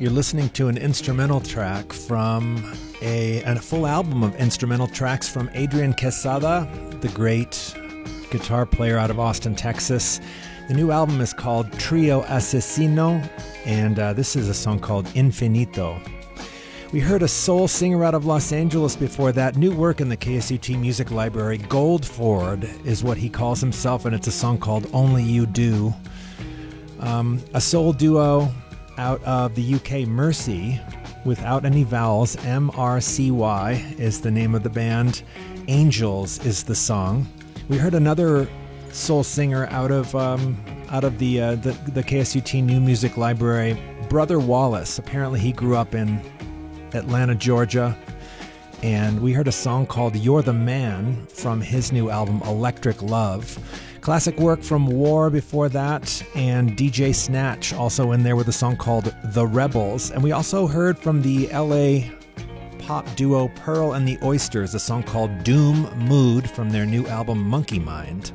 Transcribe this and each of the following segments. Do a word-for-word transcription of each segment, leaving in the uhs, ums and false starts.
You're listening to an instrumental track from a, a full album of instrumental tracks from Adrian Quesada, the great guitar player out of Austin, Texas. The new album is called Trio Asesino, and uh, this is a song called Infinito. We heard a soul singer out of Los Angeles before that. New work in the K S U T Music Library. Goldford is what he calls himself, and it's a song called Only You Do. Um, a soul duo out of the U K, Mercy, without any vowels. M R C Y is the name of the band. Angels is the song. We heard another soul singer out of um, out of the, uh, the the K S U T New Music Library, Brother Wallace. Apparently he grew up in Atlanta, Georgia, and we heard a song called You're the Man from his new album Electric Love. Classic work from War before that, and D J Snatch also in there with a song called The Rebels. And we also heard from the L A pop duo Pearl and the Oysters, a song called Doom Mood from their new album Monkey Mind.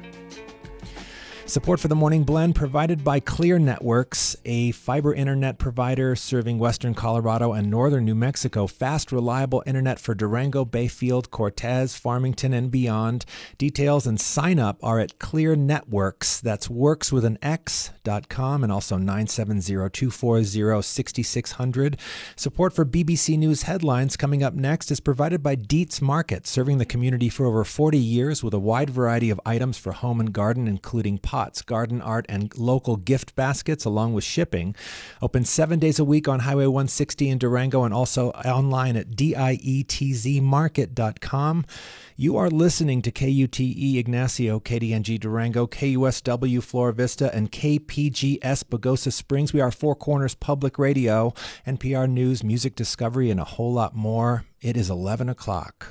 Support for the Morning Blend provided by Clear Networks, a fiber internet provider serving western Colorado and northern New Mexico. Fast, reliable internet for Durango, Bayfield, Cortez, Farmington, and beyond. Details and sign up are at Clear Networks. That's works with an X dot com, and also nine seven zero, two four zero, six six zero zero. Support for B B C News headlines coming up next is provided by Dietz Market, serving the community for over forty years with a wide variety of items for home and garden, including pots, garden art, and local gift baskets, along with shipping. Open seven days a week on Highway one sixty in Durango, and also online at dietz market dot com. You are listening to K U T E Ignacio, K D N G Durango, K U S W Flora Vista, and K P G S Pagosa Springs. We are Four Corners Public Radio, N P R News, Music Discovery, and a whole lot more. It is eleven o'clock.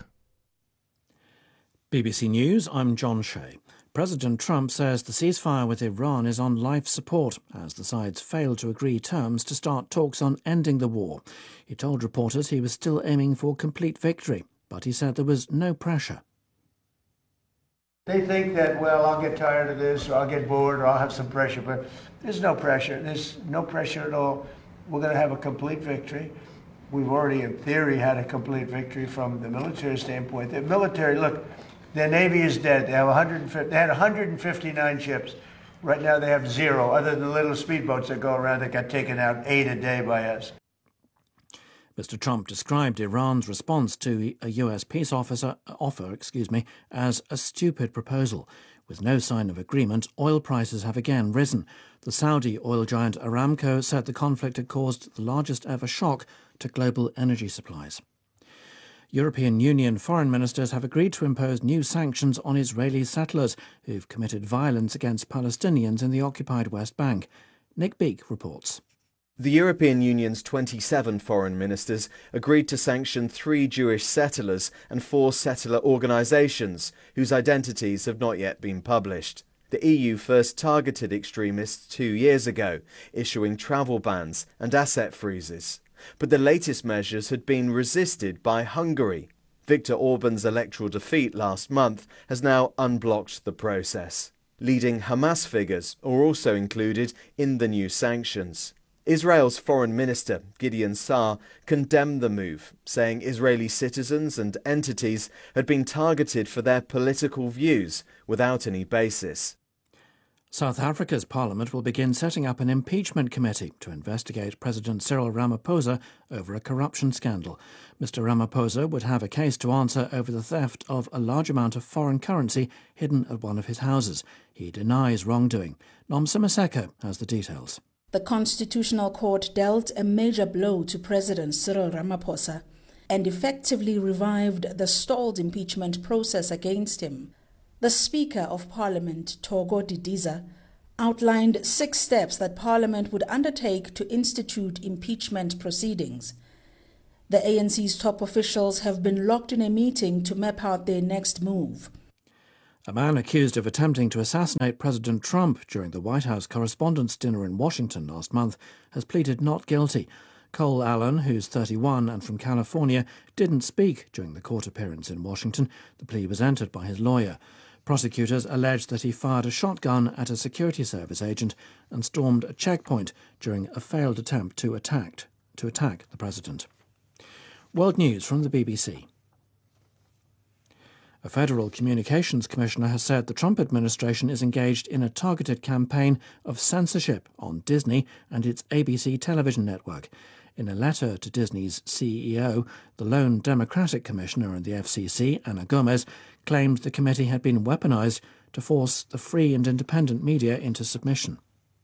B B C News, I'm John Shea. President Trump says the ceasefire with Iran is on life support as the sides failed to agree terms to start talks on ending the war. He told reporters he was still aiming for complete victory, but he said there was no pressure. They think that, well, I'll get tired of this, or I'll get bored, or I'll have some pressure, but there's no pressure. There's no pressure at all. We're going to have a complete victory. We've already, in theory, had a complete victory from the military standpoint. The military, look, their Navy is dead. They have one hundred fifty, they had one hundred fifty-nine ships. Right now they have zero, other than the little speedboats that go around that got taken out eight a day by us. Mister Trump described Iran's response to a U S peace officer, offer excuse me, as a stupid proposal. With no sign of agreement, oil prices have again risen. The Saudi oil giant Aramco said the conflict had caused the largest ever shock to global energy supplies. European Union foreign ministers have agreed to impose new sanctions on Israeli settlers who've committed violence against Palestinians in the occupied West Bank. Nick Beake reports. The European Union's twenty-seven foreign ministers agreed to sanction three Jewish settlers and four settler organisations whose identities have not yet been published. The E U first targeted extremists two years ago, issuing travel bans and asset freezes. But the latest measures had been resisted by Hungary. Viktor Orban's electoral defeat last month has now unblocked the process. Leading Hamas figures are also included in the new sanctions. Israel's Foreign Minister, Gideon Saar, condemned the move, saying Israeli citizens and entities had been targeted for their political views without any basis. South Africa's parliament will begin setting up an impeachment committee to investigate President Cyril Ramaphosa over a corruption scandal. Mister Ramaphosa would have a case to answer over the theft of a large amount of foreign currency hidden at one of his houses. He denies wrongdoing. Nomsa Maseko has the details. The Constitutional Court dealt a major blow to President Cyril Ramaphosa and effectively revived the stalled impeachment process against him. The Speaker of Parliament, Togo Didiza, outlined six steps that Parliament would undertake to institute impeachment proceedings. The A N C's top officials have been locked in a meeting to map out their next move. A man accused of attempting to assassinate President Trump during the White House Correspondents' Dinner in Washington last month has pleaded not guilty. Cole Allen, who's thirty-one and from California, didn't speak during the court appearance in Washington. The plea was entered by his lawyer. Prosecutors allege that he fired a shotgun at a security service agent and stormed a checkpoint during a failed attempt to attack, to attack the president. World News from the B B C. A federal communications commissioner has said the Trump administration is engaged in a targeted campaign of censorship on Disney and its A B C television network. In a letter to Disney's C E O, the lone Democratic commissioner in the F C C, Ana Gomez, claimed the committee had been weaponized to force the free and independent media into submission.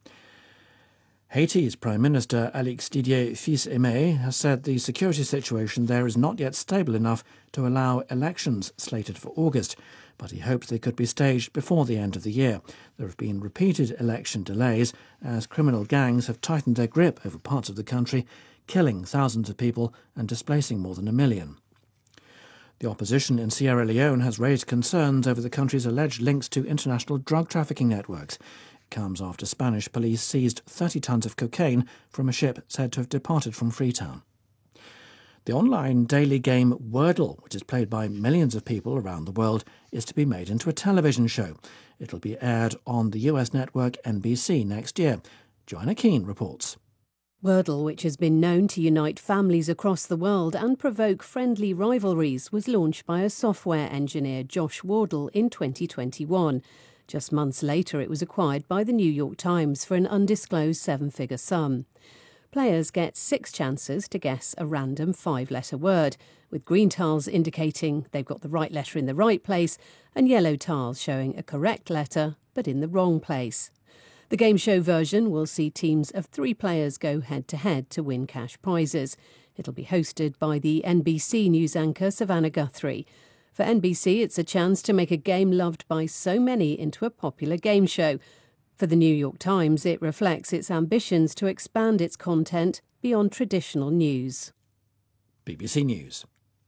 Haiti's Prime Minister Alex Didier Fils-Aimé has said the security situation there is not yet stable enough to allow elections slated for August, but he hopes they could be staged before the end of the year. There have been repeated election delays as criminal gangs have tightened their grip over parts of the country, killing thousands of people and displacing more than a million. The opposition in Sierra Leone has raised concerns over the country's alleged links to international drug trafficking networks. It comes after Spanish police seized thirty tons of cocaine from a ship said to have departed from Freetown. The online daily game Wordle, which is played by millions of people around the world, is to be made into a television show. It'll be aired on the U S network N B C next year. Joanna Keane reports. Wordle, which has been known to unite families across the world and provoke friendly rivalries, was launched by a software engineer, Josh Wardle, in twenty twenty-one. Just months later, it was acquired by the New York Times for an undisclosed seven-figure sum. Players get six chances to guess a random five-letter word, with green tiles indicating they've got the right letter in the right place and yellow tiles showing a correct letter but in the wrong place. The game show version will see teams of three players go head-to-head to win cash prizes. It'll be hosted by the N B C News anchor Savannah Guthrie. For N B C, it's a chance to make a game loved by so many into a popular game show. For the New York Times, it reflects its ambitions to expand its content beyond traditional news. B B C News.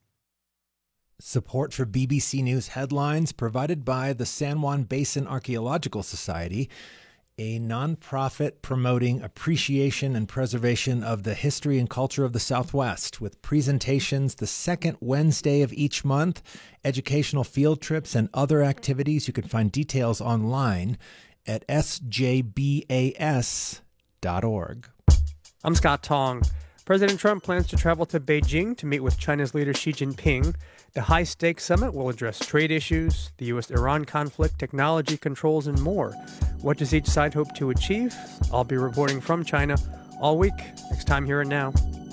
Support for B B C News headlines provided by the San Juan Basin Archaeological Society, a nonprofit promoting appreciation and preservation of the history and culture of the Southwest, with presentations the second Wednesday of each month, educational field trips, and other activities. You can find details online at s j b a s dot org. I'm Scott Tong. President Trump plans to travel to Beijing to meet with China's leader Xi Jinping. The high-stakes summit will address trade issues, the U S Iran conflict, technology controls, and more. What does each side hope to achieve? I'll be reporting from China all week, next time Here and Now.